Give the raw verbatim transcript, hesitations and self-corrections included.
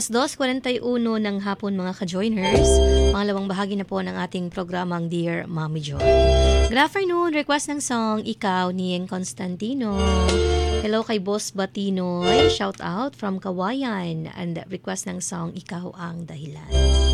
alas dos kuwarenta y uno ng hapon mga ka-joiners. Pangalawang bahagi na po ng ating programang Dear Mommy Joy. Good afternoon, request ng song Ikaw ni Yeng Constantino. Hello kay Boss Batinoy, shout out from Kawayan, and request ng song Ikaw ang Dahilan.